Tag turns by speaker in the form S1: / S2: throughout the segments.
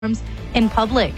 S1: in public.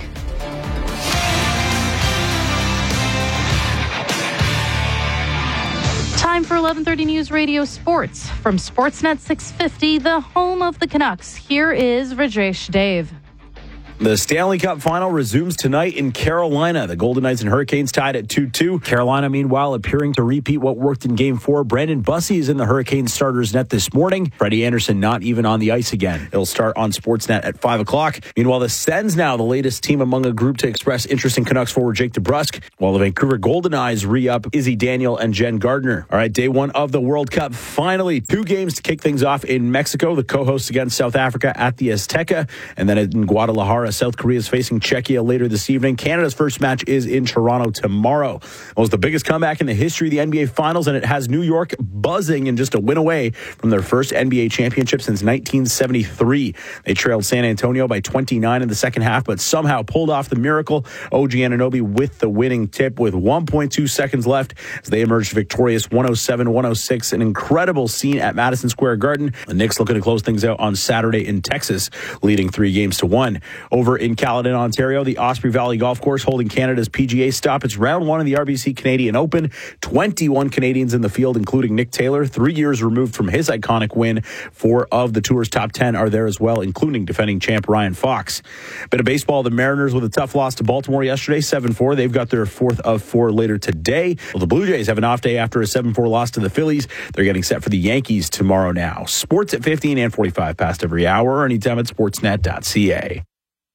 S1: Time for 11:30 News Radio Sports. From Sportsnet 650, the home of the Canucks, here is Rajesh Dave.
S2: The Stanley Cup final resumes tonight in Carolina. The Golden Knights and Hurricanes tied at 2-2. Carolina, meanwhile, appearing to repeat what worked in Game 4. Brandon Bussey is in the Hurricanes starters net this morning. Freddie Anderson not even on the ice again. It'll start on Sportsnet at 5 o'clock. Meanwhile, the Sens now the latest team among a group to express interest in Canucks forward Jake DeBrusk, while the Vancouver Golden Eyes re-up Izzy Daniel and Jen Gardner. All right, day one of the World Cup. Finally, 2 games to kick things off in Mexico. The co-hosts against South Africa at the Azteca, and then in Guadalajara, South Korea is facing Czechia later this evening. Canada's first match is in Toronto tomorrow. It was the biggest comeback in the history of the NBA Finals, and it has New York buzzing and just a win away from their first NBA championship since 1973. They trailed San Antonio by 29 in the second half, but somehow pulled off the miracle. OG Anunoby with the winning tip with 1.2 seconds left as they emerged victorious 107-106. An incredible scene at Madison Square Garden. The Knicks looking to close things out on Saturday in Texas, leading 3-1. Over in Caledon, Ontario, the Osprey Valley Golf Course holding Canada's PGA stop. It's round 1 of the RBC Canadian Open. 21 Canadians in the field, including Nick Taylor, 3 years removed from his iconic win. 4 of the tour's top 10 are there as well, including defending champ Ryan Fox. Bit of baseball, the Mariners with a tough loss to Baltimore yesterday, 7-4. They've got their 4th of 4 later today. Well, the Blue Jays have an off day after a 7-4 loss to the Phillies. They're getting set for the Yankees tomorrow now. Sports at 15 and 45 past every hour, or anytime at sportsnet.ca.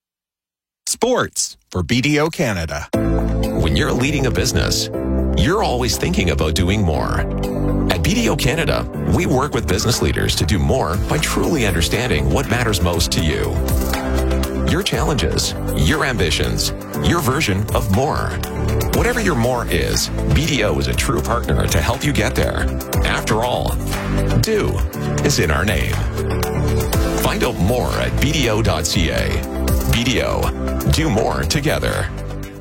S3: Sports for BDO Canada. When you're leading a business, you're always thinking about doing more. At BDO Canada, we work with business leaders to do more by truly understanding what matters most to you. Your challenges, your ambitions, your version of more. Whatever your more is, BDO is a true partner to help you get there. After all, do is in our name. Find out more at BDO.ca. BDO, do more together.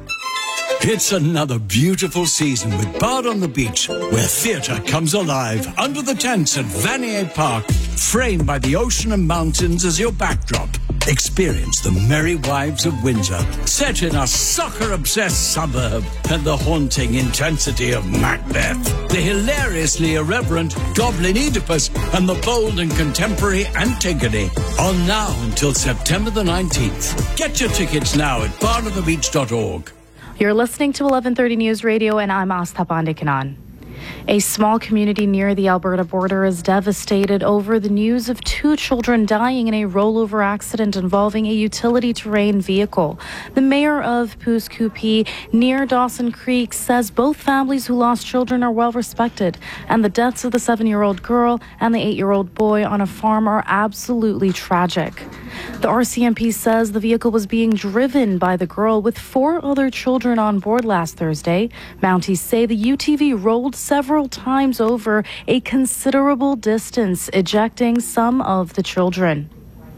S4: It's another beautiful season with Bard on the Beach, where theatre comes alive under the tents at Vanier Park, framed by the ocean and mountains as your backdrop. Experience the Merry Wives of Windsor, set in a soccer-obsessed suburb, and the haunting intensity of Macbeth, the hilariously irreverent Goblin Oedipus, and the bold and contemporary Antigone. On now until September the 19th. Get your tickets now at bardonthebeach.org.
S1: You're listening to 11:30 News Radio, and I'm Astha Pandekanan. A small community near the Alberta border is devastated over the news of 2 children dying in a rollover accident involving a utility terrain vehicle. The mayor of Pouce Coupe near Dawson Creek says both families who lost children are well respected, and the deaths of the 7-year-old girl and the 8-year-old boy on a farm are absolutely tragic. The RCMP says the vehicle was being driven by the girl with 4 other children on board last Thursday. Mounties say the UTV rolled several times over a considerable distance, ejecting some of the children.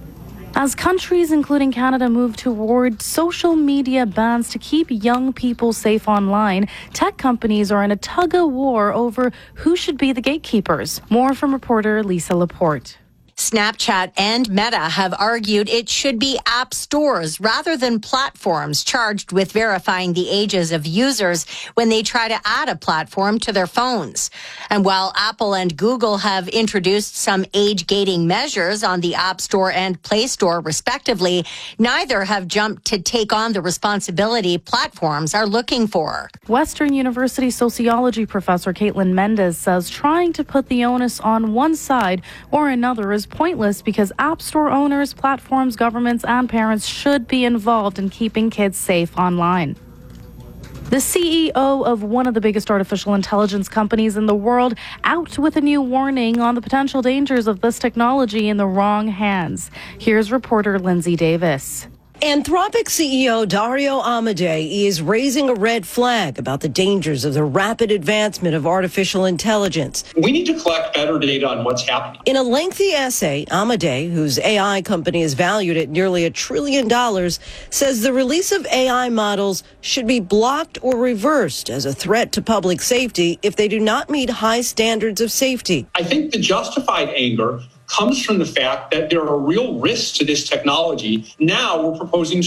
S1: As countries, including Canada, move toward social media bans to keep young people safe online, tech companies are in a tug-of-war over who should be the gatekeepers. More from reporter Lisa Laporte.
S5: Snapchat and Meta have argued it should be app stores rather than platforms charged with verifying the ages of users when they try to add a platform to their phones. And while Apple and Google have introduced some age gating measures on the App Store and Play Store, respectively, neither have jumped to take on the responsibility platforms are looking for.
S1: Western University sociology professor Caitlin Mendez says trying to put the onus on one side or another is pointless because App Store owners, platforms, governments, and parents should be involved in keeping kids safe online. The CEO of one of the biggest artificial intelligence companies in the world out with a new warning on the potential dangers of this technology in the wrong hands. Here's reporter Lindsay Davis.
S6: Anthropic CEO Dario Amodei is raising a red flag about the dangers of the rapid advancement of artificial intelligence.
S7: We need to collect better data on what's happening.
S6: In a lengthy essay, Amodei, whose AI company is valued at nearly $1 trillion, says the release of AI models should be blocked or reversed as a threat to public safety if they do not meet high standards of safety.
S7: I think the justified anger comes from the fact that there are real risks to this technology. Now we're proposing